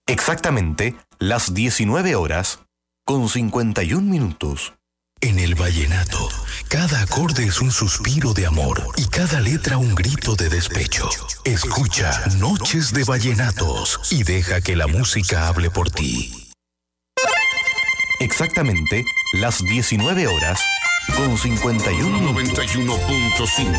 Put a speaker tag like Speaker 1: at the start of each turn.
Speaker 1: Exactamente las 19 horas con 51 minutos.
Speaker 2: En el vallenato, cada acorde es un suspiro de amor y cada letra un grito de despecho. Escucha Noches de Vallenatos y deja que la música hable por ti.
Speaker 1: Exactamente las 19 horas con 51 minutos.
Speaker 3: 91.5